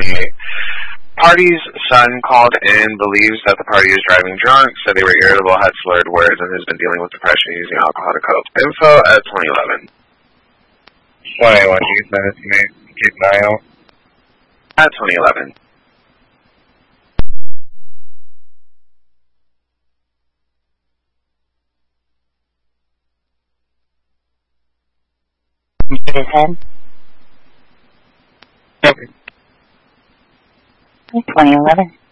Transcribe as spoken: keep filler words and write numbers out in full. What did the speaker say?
twenty-eight. Party's son called in, believes that the party is driving drunk, said they were irritable, had slurred words, and has been dealing with depression using alcohol to cope. Info at twenty eleven. twenty eleven, you can send it to me. Keep an eye out. At twenty eleven. Head. Okay. twenty eleven.